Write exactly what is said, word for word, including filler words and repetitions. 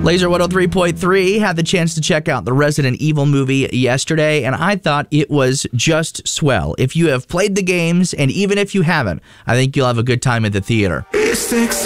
Laser one oh three point three had the chance to check out the Resident Evil movie yesterday, and I thought it was just swell. If you have played the games, and even if you haven't, I think you'll have a good time at the theater.